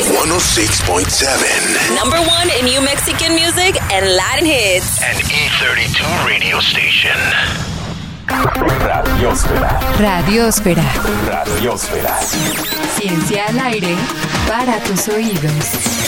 106.7. Number one in New Mexican music and Latin hits. An E32 radio station. Radiósfera. Radiósfera. Radiósfera. Ciencia al aire para tus oídos.